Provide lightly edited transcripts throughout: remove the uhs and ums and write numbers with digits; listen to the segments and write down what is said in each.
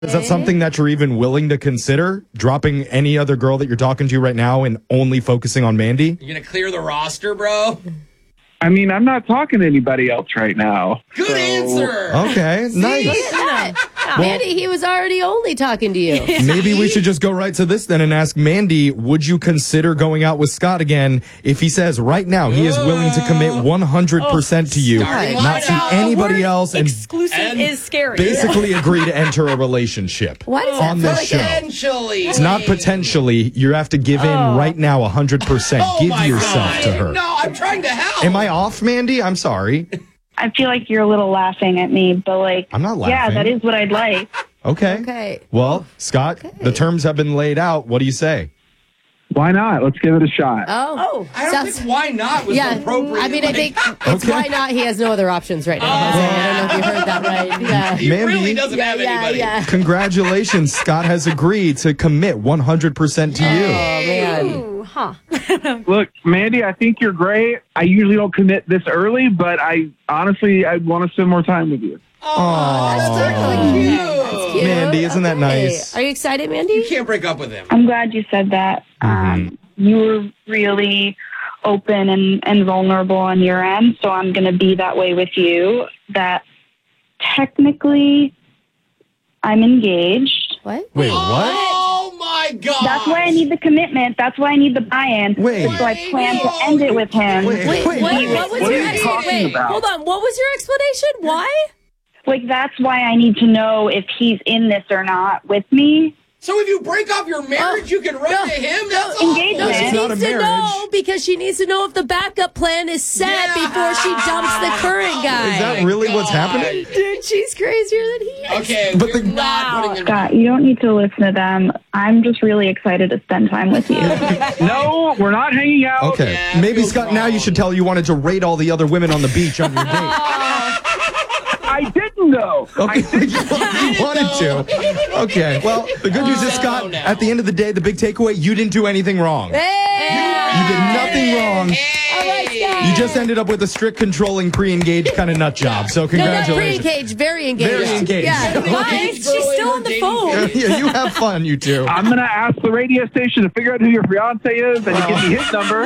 Is that something that you're even willing to consider? Dropping any other girl that you're talking to right now and only focusing on Mandy? You gonna clear the roster, bro? I mean, I'm not talking to anybody else right now. Good answer. Okay, nice. Mandy, he was already only talking to you. Maybe we should just go right to this then and ask Mandy, would you consider going out with Scott again if he says right now he is willing to commit 100% to you, not to anybody else, and Exclusive is scary. basically agree to enter a relationship Why does that on feel this like show? Potentially. It's not potentially. You have to give in right now 100%. Give my yourself God. to her. No, I'm trying to help. Am I off, Mandy? I'm sorry. I feel like you're a little laughing at me, but like, I'm not yeah, laughing. that is what I'd like. Okay. Okay. Well, Scott, the terms have been laid out. What do you say? Why not? Let's give it a shot. Oh. I don't think why not was Yeah, appropriate. I mean, I think it's why not. He has no other options right now. Jose. I don't know if you heard that right. Yeah. he Mandy, really doesn't have anybody. Yeah. Congratulations. Scott has agreed to commit 100% to you. Oh, man. Ooh, huh. Look, Mandy, I think you're great. I usually don't commit this early, but I want to spend more time with you. Aw. Cute. Mandy, isn't that nice? Are you excited, Mandy? You can't break up with him. I'm glad you said that. You were really open and vulnerable on your end, so I'm going to be that way with you. That technically, I'm engaged. What? Wait, what? Oh my God. That's why I need the commitment. That's why I need the buy-in. Wait. So I plan to end it with him. Wait. What was What your are you talking explanation? about? Hold on. What was your explanation? Why? Like, that's why I need to know if he's in this or not with me. So if you break off your marriage, you can run to him? That's Engagement. awful. She It's not needs a to marriage. know because she needs to know if the backup plan is set before she dumps the current guy. Is that really what's happening? Dude, she's crazier than he is. Okay, But you're the- not putting him. Scott, you don't need to listen to them. I'm just really excited to spend time with you. No, we're not hanging out. Okay. Yeah, Maybe, feels Scott, now wrong. you should tell her you wanted to rate all the other women on the beach on your date. I didn't know. Okay, you wanted to. Okay, well, the good news is, Scott, at the end of the day, the big takeaway, you didn't do anything wrong. Hey! You did nothing wrong. All right, Scott. You just ended up with a strict, controlling, pre-engaged kind of nut job. So No, not congratulations. pre-engaged, very engaged. Very engaged. Yeah. Why? She's still on the phone. Yeah, you have fun, you two. I'm going to ask the radio station to figure out who your fiance is and to give me his number.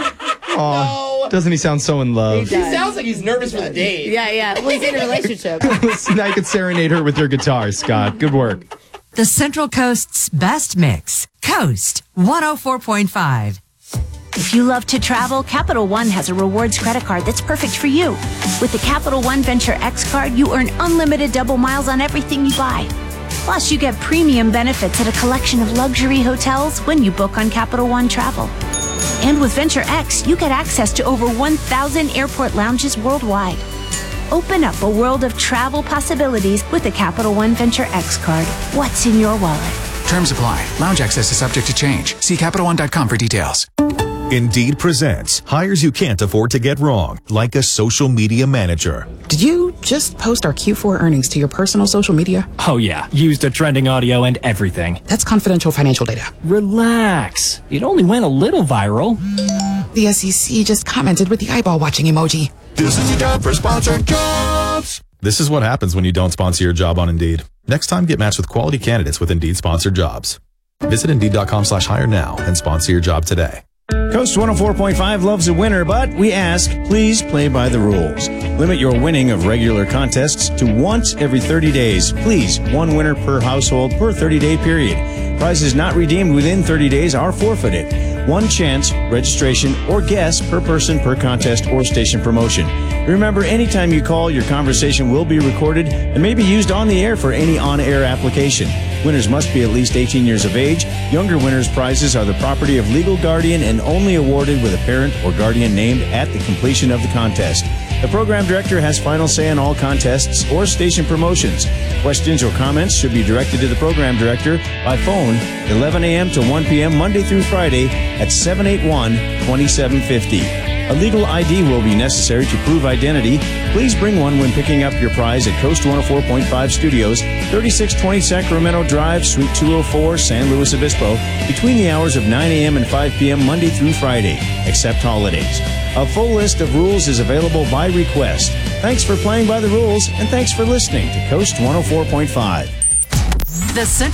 Aw, doesn't he sound so in love? He sounds like he's nervous for the date. Yeah. Well, he's in a relationship. Listen, I could serenade her with your guitar, Scott. Good work. The Central Coast's best mix. Coast 104.5. If you love to travel, Capital One has a rewards credit card that's perfect for you. With the Capital One Venture X card, you earn unlimited double miles on everything you buy. Plus, you get premium benefits at a collection of luxury hotels when you book on Capital One Travel. And with Venture X, you get access to over 1,000 airport lounges worldwide. Open up a world of travel possibilities with the Capital One Venture X card. What's in your wallet? Terms apply. Lounge access is subject to change. See CapitalOne.com for details. Indeed presents hires you can't afford to get wrong, like a social media manager. Did you just post our Q4 earnings to your personal social media? Oh yeah, used a trending audio and everything. That's confidential financial data. Relax. It only went a little viral. The SEC just commented with the eyeball watching emoji. This is your job for sponsored jobs. This is what happens when you don't sponsor your job on Indeed. Next time, get matched with quality candidates with Indeed sponsored jobs. Visit Indeed.com/hire now and sponsor your job today. Coast 104.5 loves a winner, but we ask, please play by the rules. Limit your winning of regular contests to once every 30 days. Please, one winner per household per 30-day period. Prizes not redeemed within 30 days are forfeited. One chance, registration, or guess per person per contest or station promotion. Remember, anytime you call, your conversation will be recorded and may be used on the air for any on-air application. Winners must be at least 18 years of age. Younger winners' prizes are the property of legal guardian and only awarded with a parent or guardian named at the completion of the contest. The program director has final say on all contests or station promotions. Questions or comments should be directed to the program director by phone 11 a.m. to 1 p.m. Monday through Friday at 781-2750. A legal ID will be necessary to prove identity. Please bring one when picking up your prize at Coast 104.5 Studios, 3620 Sacramento Drive, Suite 204, San Luis Obispo, between the hours of 9 a.m. and 5 p.m. Monday through Friday, except holidays. A full list of rules is available by request. Thanks for playing by the rules, and thanks for listening to Coast 104.5. The